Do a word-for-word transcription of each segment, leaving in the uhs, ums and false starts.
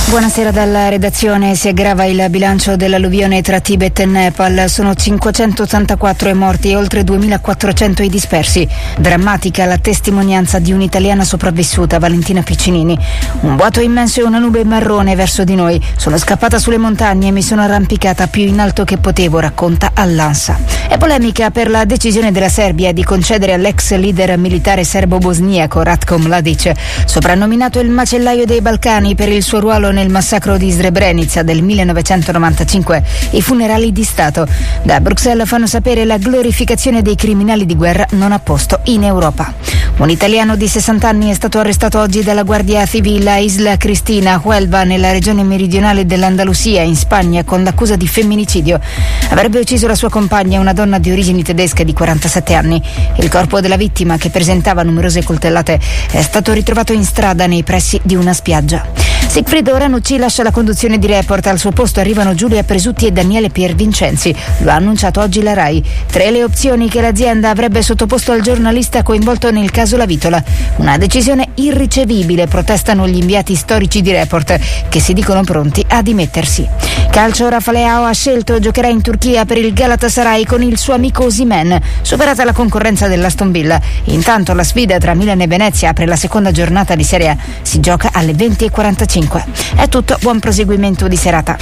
Buonasera dalla redazione. Si aggrava il bilancio dell'alluvione tra Tibet e Nepal. Sono cinquecentottantaquattro i morti e oltre duemilaquattrocento i dispersi. Drammatica la testimonianza di un'italiana sopravvissuta, Valentina Piccinini. Un vuoto immenso e una nube marrone verso di noi. Sono scappata sulle montagne e mi sono arrampicata più in alto che potevo, racconta all'ANSA. È polemica per la decisione della Serbia di concedere all'ex leader militare serbo-bosniaco Ratko Mladic, soprannominato il macellaio dei Balcani per il suo ruolo nel massacro di Srebrenica del millenovecentonovantacinque, i funerali di Stato. Da Bruxelles fanno sapere la glorificazione dei criminali di guerra non ha posto in Europa. Un italiano di sessanta anni è stato arrestato oggi dalla Guardia Civile a Isla Cristina, Huelva, nella regione meridionale dell'Andalusia, in Spagna, con l'accusa di femminicidio. Avrebbe ucciso la sua compagna, una donna di origini tedesche di quarantasette anni. Il corpo della vittima, che presentava numerose coltellate, è stato ritrovato in strada nei pressi di una spiaggia. Sigfrido Ranucci lascia la conduzione di Report. Al suo posto arrivano Giulia Presutti e Daniele Piervincenzi. Lo ha annunciato oggi la RAI. Tre le opzioni che l'azienda avrebbe sottoposto al giornalista coinvolto nel caso La Vitola. Una decisione irricevibile, protestano gli inviati storici di Report, che si dicono pronti a dimettersi. Calcio, Rafa Leao ha scelto, giocherà in Turchia per il Galatasaray con il suo amico Osimhen, superata la concorrenza dell'Aston Villa. Intanto la sfida tra Milan e Venezia apre la seconda giornata di Serie A. Si gioca alle venti e quarantacinque. È tutto, buon proseguimento di serata.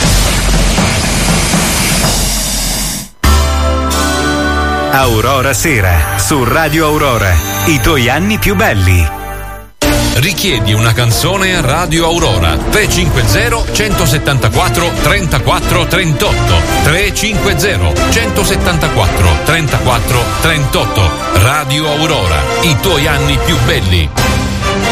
Aurora Sera su Radio Aurora, i tuoi anni più belli. Richiedi una canzone a Radio Aurora. tre cinque zero centosettantaquattro trentaquattro trentotto tre cinque zero centosettantaquattro trentaquattro trentotto. Radio Aurora, i tuoi anni più belli.